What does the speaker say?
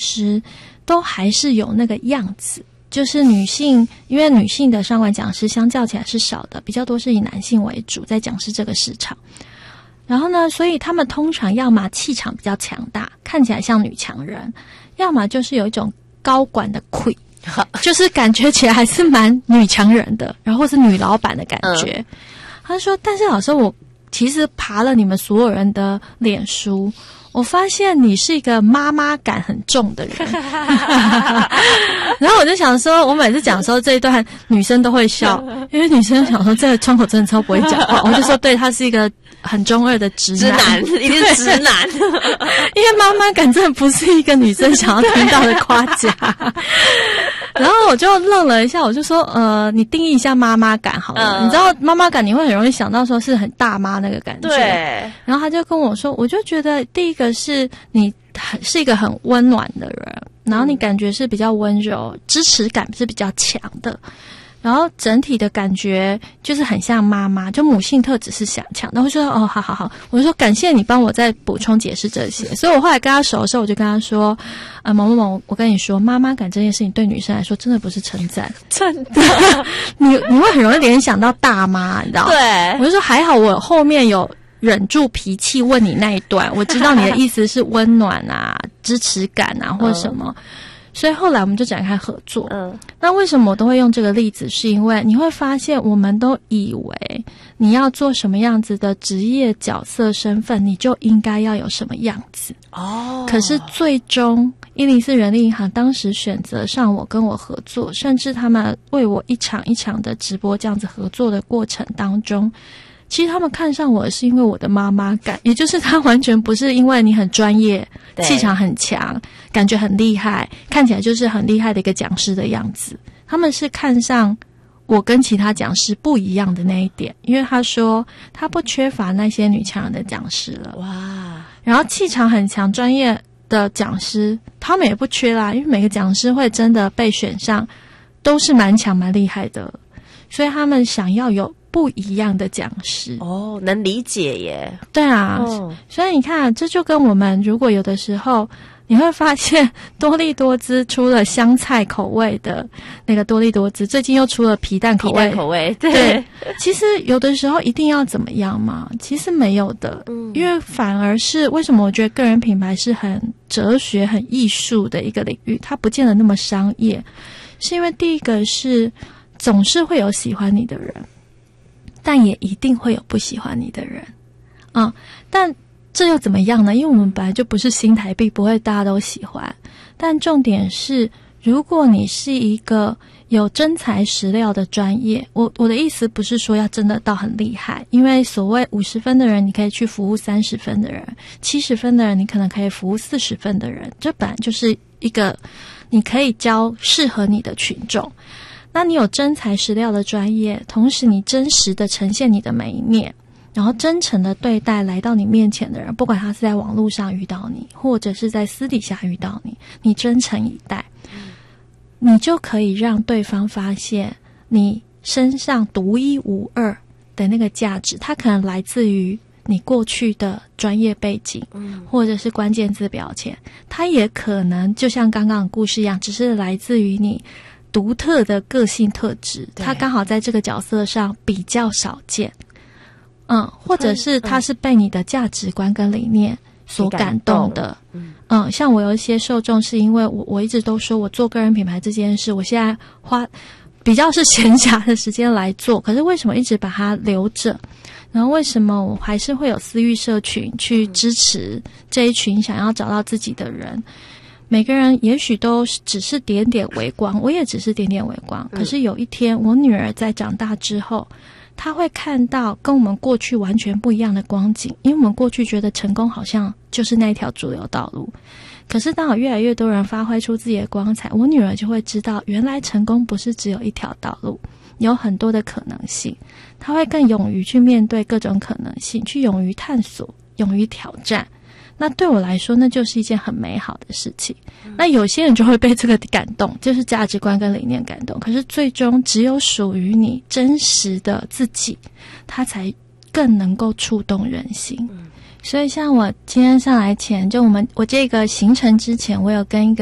师都还是有那个样子，就是女性，因为女性的商管讲师相较起来是少的，比较多是以男性为主在讲师这个市场。然后呢，所以他们通常要么气场比较强大，看起来像女强人，要么就是有一种高管的魁，就是感觉起来还是蛮女强人的，然后是女老板的感觉。他说，但是老师，我其实爬了你们所有人的脸书，我发现你是一个妈妈感很重的人。然后我就想说，我每次讲说这一段女生都会笑，因为女生想说这个窗口真的超不会讲话。我就说对，他是一个很中二的直男， 一定是直男。 因为妈妈感真的不是一个女生想要听到的夸奖。然后我就愣了一下，我就说你定义一下妈妈感好了。你知道妈妈感你会很容易想到说是很大妈那个感觉。 对。 然后他就跟我说，我就觉得第一个是你是一个很温暖的人，然后你感觉是比较温柔，支持感是比较强的，然后整体的感觉就是很像妈妈，就母性特质是强。然后说哦，好，我就说感谢你帮我再补充解释这些。所以我后来跟他熟的时候，我就跟他说某，我跟你说，妈妈感这件事情对女生来说真的不是称赞， 真的。 你会很容易联想到大妈，你知道吗？ 对， 我就说还好我后面有忍住脾气问你那一段，我知道你的意思是温暖啊、支持感啊或什么。所以后来我们就展开合作。那为什么我都会用这个例子，是因为你会发现我们都以为你要做什么样子的职业角色身份，你就应该要有什么样子。可是最终104人力银行当时选择上我跟我合作，甚至他们为我一场一场的直播这样子合作的过程当中，其实他们看上我是因为我的妈妈感，也就是他完全不是因为你很专业，气场很强，感觉很厉害，看起来就是很厉害的一个讲师的样子。他们是看上我跟其他讲师不一样的那一点，因为他说他不缺乏那些女强人的讲师了。哇！然后气场很强、专业的讲师，他们也不缺啦，因为每个讲师会真的被选上，都是蛮强、蛮厉害的，所以他们想要有不一样的讲师。 能理解耶。 对啊，所以你看，这就跟我们如果有的时候你会发现多力多滋出了香菜口味的那个多力多滋，最近又出了皮蛋口味。对，其实有的时候一定要怎么样吗？其实没有的。因为反而是为什么我觉得个人品牌是很哲学、很艺术的一个领域，它不见得那么商业，是因为第一个是总是会有喜欢你的人，但也一定会有不喜欢你的人。但这又怎么样呢？因为我们本来就不是新台币，不会大家都喜欢。但重点是，如果你是一个有真材实料的专业，我的意思不是说要真的到很厉害，因为所谓50分的人，你可以去服务30分的人，70分的人，你可能可以服务40分的人，这本来就是一个你可以教适合你的群众。那你有真材实料的专业，同时你真实的呈现你的每一面，然后真诚的对待来到你面前的人，不管他是在网络上遇到你，或者是在私底下遇到你，你真诚以待，你就可以让对方发现你身上独一无二的那个价值。它可能来自于你过去的专业背景，或者是关键字标签，它也可能就像刚刚的故事一样，只是来自于你独特的个性特质，它刚好在这个角色上比较少见。或者是他是被你的价值观跟理念所感动的。像我有一些受众是因为我一直都说我做个人品牌这件事，我现在花比较是闲暇的时间来做，可是为什么一直把它留着？然后为什么我还是会有私域社群去支持这一群想要找到自己的人？每个人也许都只是点点微光，我也只是点点微光。可是有一天我女儿在长大之后，他会看到跟我们过去完全不一样的光景，因为我们过去觉得成功好像就是那一条主流道路，可是当有越来越多人发挥出自己的光彩，我女儿就会知道原来成功不是只有一条道路，有很多的可能性。她会更勇于去面对各种可能性，去勇于探索，勇于挑战。那对我来说，那就是一件很美好的事情。那有些人就会被这个感动，就是价值观跟理念感动，可是最终只有属于你真实的自己，它才更能够触动人心。所以像我今天上来前，就我这个行程之前，我有跟一个